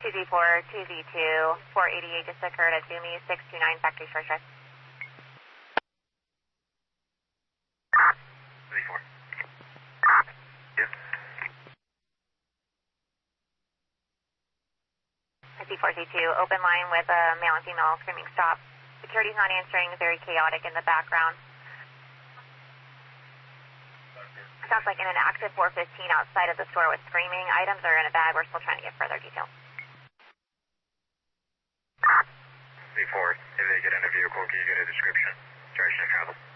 2Z4, 2Z2, 488 just occurred at Zoomy 629 Factory Short Drive. Z4. Yep. Z4, Z2, open line with a male and female screaming stop. Security's not answering, very chaotic in the background. Sounds like in an active 415 outside of the store with screaming. Items are in a bag. We're still trying to get further detail. Z4, if they get in a vehicle, can you get a description? Direction of travel.